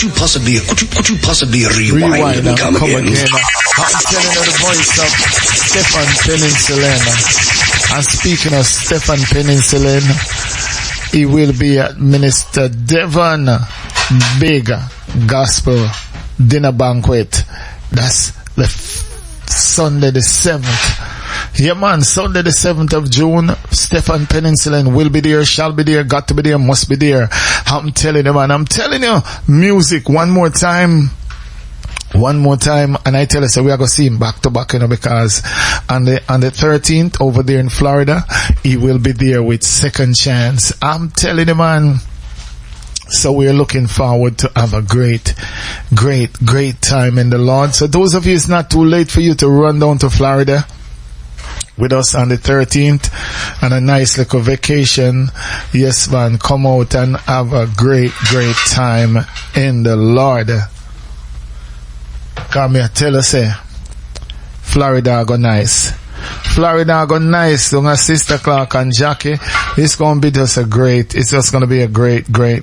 you possibly rewind and come again? I'm telling you the voice of Stephen Peninsulan. And speaking of Stephen Peninsulan, he will be at Minister Devon Big Gospel Dinner Banquet. That's the Sunday the 7th. Yeah, man, Sunday the 7th of June, Stephen Peninsulan will be there, shall be there, got to be there, must be there. I'm telling you, man, I'm telling you, music one more time, and I tell you, so we are going to see him back to back, you know, because on the 13th over there in Florida, he will be there with Second Chance. I'm telling you, man. So we're looking forward to have a great time in the Lord. So those of you, it's not too late for you to run down to Florida with us on the 13th and a nice little vacation. Yes, man, come out and have a great time in the Lord. Come here, tell us, Florida go nice. Florida go nice. So my Sister Clark and Jackie, it's going to be just it's just going to be a great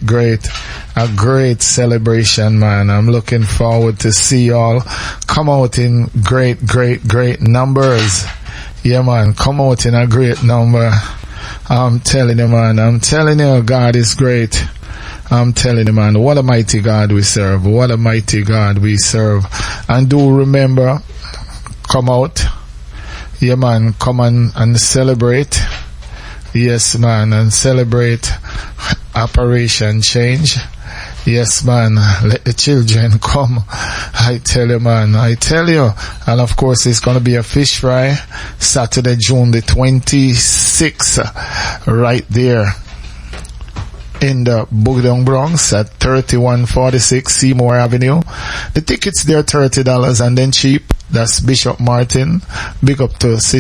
celebration, man. I'm looking forward to see y'all come out in great numbers. Yeah, man, come out in a great number. I'm telling you, man. I'm telling you, God is great. I'm telling you, man, what a mighty God we serve. What a mighty God we serve. And do remember, come out. Yeah, man, come on and celebrate. Yes, man, and celebrate Operation Change. Yes, man, let the children come. I tell you, man, I tell you. And of course, it's going to be a fish fry Saturday, June the 26th, right there in the Bugdong Bronx at 3146 Seymour Avenue. The tickets there $30 and then cheap. That's Bishop Martin. Big up to Sister